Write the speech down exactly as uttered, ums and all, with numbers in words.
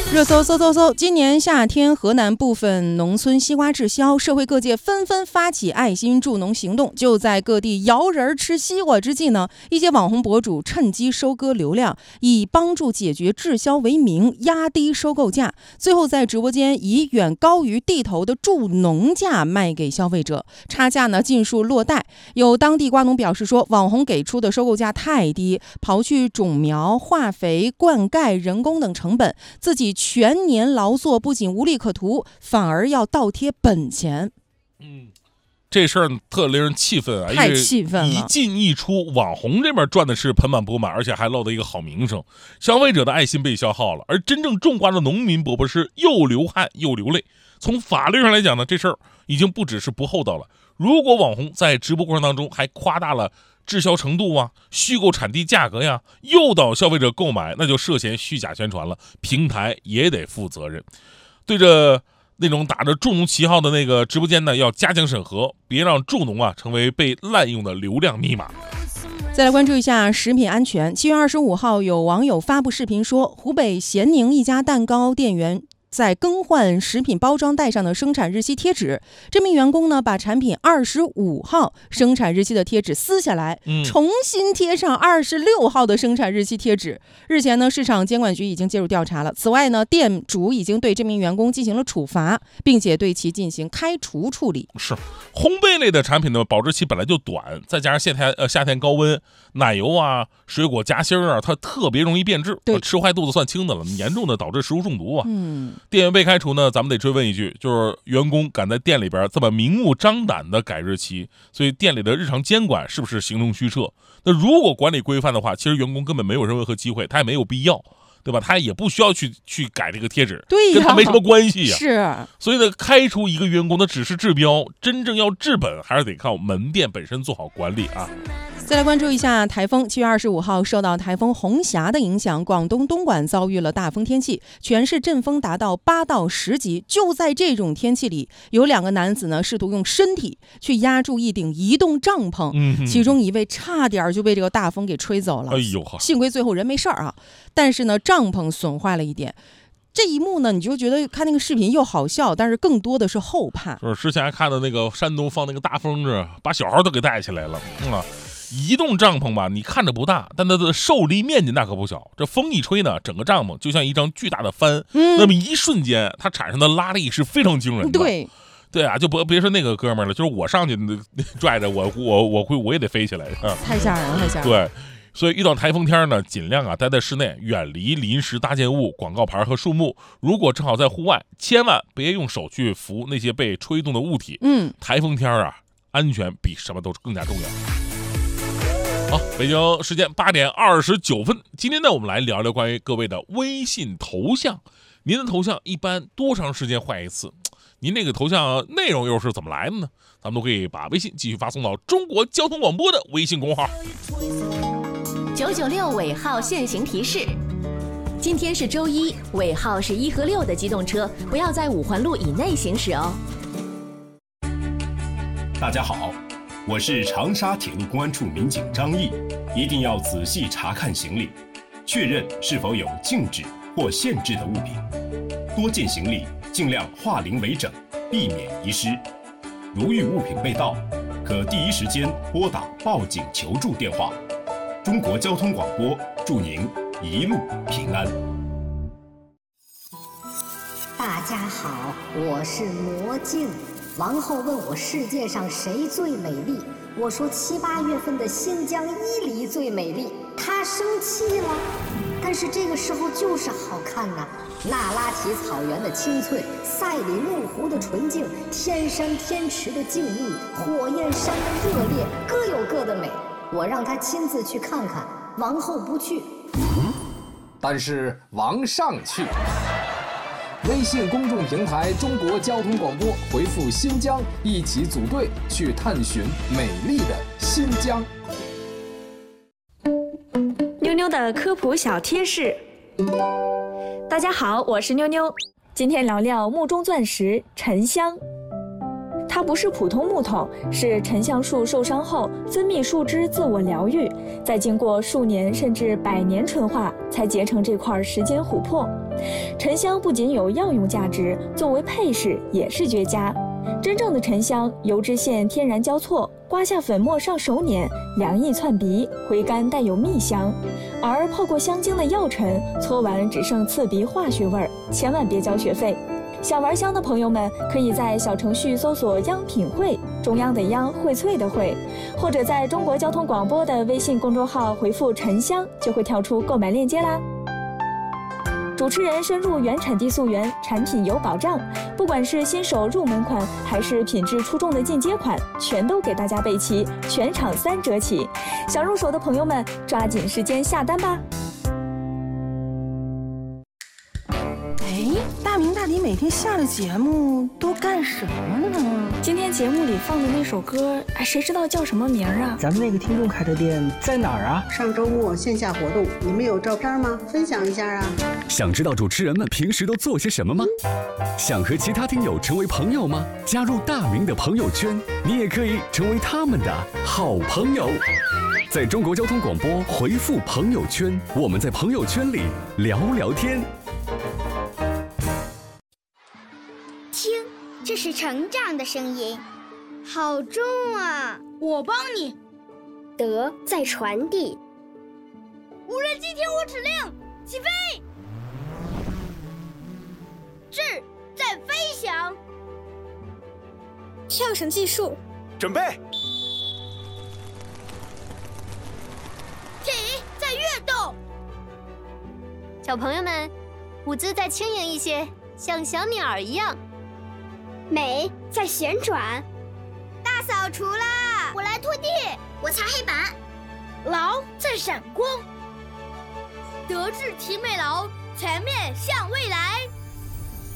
热搜搜搜搜！今年夏天，河南部分农村西瓜滞销，社会各界纷纷发起爱心助农行动。就在各地摇人吃西瓜之际呢，一些网红博主趁机收割流量，以帮助解决滞销为名，压低收购价，最后在直播间以远高于地头的助农价卖给消费者，差价呢尽数落袋。有当地瓜农表示说，网红给出的收购价太低，刨去种苗、化肥、灌溉、人工等成本，自己全年劳作不仅无利可图，反而要倒贴本钱。 嗯，这事儿特令人气愤啊！ 太气愤了！ 一进一出，网红这边赚的是盆满钵满，而且还落得一个好名声。消费者的爱心被消耗了，而真正种瓜的农民伯伯是又流汗又流泪。从法律上来讲呢，这事儿已经不只是不厚道了。如果网红在直播过程当中还夸大了滞销程度啊，虚构产地价格呀，诱导消费者购买，那就涉嫌虚假宣传了，平台也得负责任。对着那种打着助农旗号的那个直播间呢，要加强审核，别让助农啊成为被滥用的流量密码。 再来关注一下食品安全。七月二十五号，有网友发布视频说，湖北咸宁一家蛋糕店员在更换食品包装袋上的生产日期贴纸，这名员工呢把产品二十五号生产日期的贴纸撕下来， 嗯、 重新贴上二十六号的生产日期贴纸。日前呢，市场监管局已经介入调查了。此外呢，店主已经对这名员工进行了处罚，并且对其进行开除处理。 是烘焙类的产品呢，保质期本来就短，再加上夏天呃夏天高温，奶油啊、水果夹心啊，它特别容易变质， 对， 吃坏肚子算轻的了，严重的导致食物中毒啊。 嗯。 店员被开除呢，咱们得追问一句，就是员工敢在店里边这么明目张胆的改日期，所以店里的日常监管是不是形同虚设？那如果管理规范的话，其实员工根本没有任何机会，他也没有必要，对吧？他也不需要去去改这个贴纸， 对呀， 跟他没什么关系呀。 是， 所以呢，开除一个员工的只是治标，真正要治本，还是得靠门店本身做好管理啊。 再来关注一下台风。七月二十五号，受到台风红霞的影响，广东东莞遭遇了大风天气，全市阵风达到八到十级。就在这种天气里，有两个男子呢试图用身体去压住一顶移动帐篷， 嗯、 其中一位差点就被这个大风给吹走了。 哎呦， 幸亏最后人没事儿啊，但是呢，帐篷损坏了一点。这一幕呢，你就觉得看那个视频又好笑，但是更多的是后怕。 就是之前还看的那个山东放那个大风筝，把小孩都给带起来了，嗯啊。移动帐篷吧，你看着不大，但它的受力面积那可不小。这风一吹呢，整个帐篷就像一张巨大的帆，嗯、那么一瞬间，它产生的拉力是非常惊人的。 对， 对啊，就别别说那个哥们儿了，就是我上去拽着我，我我会我也得飞起来啊！ 太吓人了，太吓人了。 对，所以遇到台风天呢，尽量啊待在室内，远离临时搭建物、广告牌和树木。如果正好在户外，千万别用手去扶那些被吹动的物体。 嗯， 台风天啊，安全比什么都更加重要。好，北京时间八点二十九分，今天呢，我们来聊聊关于各位的微信头像。您的头像一般多长时间换一次？您那个头像内容又是怎么来的呢？咱们都可以把微信继续发送到中国交通广播的微信公号。 九九六尾号限行提示：今天是周一，尾号是一和六的机动车不要在五环路以内行驶哦。 大家好。我是长沙铁路公安处民警张毅，一定要仔细查看行李，确认是否有禁止或限制的物品。多件行李尽量化零为整，避免遗失。如遇物品被盗，可第一时间拨打报警求助电话。中国交通广播祝您一路平安。 大家好，我是魔镜。王后问我世界上谁最美丽，我说七八月份的新疆伊犁最美丽。她生气了，但是这个时候就是好看呐、啊。那拉提草原的青翠，赛里木湖的纯净，天山天池的静谧，火焰山的热烈，各有各的美。我让她亲自去看看，王后不去。 嗯，但是王上去。微信公众平台中国交通广播回复新疆，一起组队去探寻美丽的新疆。 妞妞的科普小贴士。大家好，我是妞妞，今天聊聊木中钻石沉香。它不是普通木头，是沉香树受伤后分泌树脂自我疗愈，再经过数年甚至百年纯化，才结成这块时间琥珀。 沉香不仅有药用价值，作为配饰也是绝佳。真正的沉香，油脂线天然交错，刮下粉末上手捻，凉意窜鼻，回甘带有蜜香。而泡过香精的药尘，搓完只剩刺鼻化学味儿，千万别交学费。想玩香的朋友们，可以在小程序搜索央品汇，中央的央，荟萃的荟，或者在中国交通广播的微信公众号回复沉香，就会跳出购买链接啦。主持人深入原产地溯源，产品有保障，不管是新手入门款，还是品质出众的进阶款，全都给大家备齐，全场三折起。想入手的朋友们，抓紧时间下单吧。 哎，大明大迪每天下了节目都干什么呢？ 今天节目里放的那首歌，哎，谁知道叫什么名啊？ 咱们那个听众开的店在哪儿啊？ 上周末线下活动，你们有照片吗？分享一下啊！ 想知道主持人们平时都做些什么吗？想和其他听友成为朋友吗？加入大明的朋友圈，你也可以成为他们的好朋友。在中国交通广播回复朋友圈，我们在朋友圈里聊聊天。 听，这是成长的声音，好重啊！ 我帮你。 德在传递。 无人机听我指令，起飞！智在飞翔。 跳绳技术， 准备。 体在跃动。 小朋友们，舞姿再轻盈一些，像小鸟儿一样。 美在旋转。 大扫除啦！ 我来拖地，我擦黑板。 劳在闪光。德智体美劳，全面向未来。